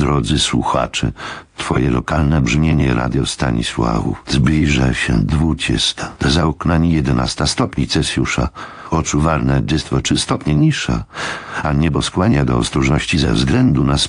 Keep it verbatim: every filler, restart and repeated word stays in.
Drodzy słuchacze, twoje lokalne brzmienie Radio Stanisławów. Zbliża się dwudziesta. Za oknami jedenasta stopni Celsjusza. Odczuwalne dwadzieścia trzy stopnie niższa, a niebo skłania do ostrożności ze względu na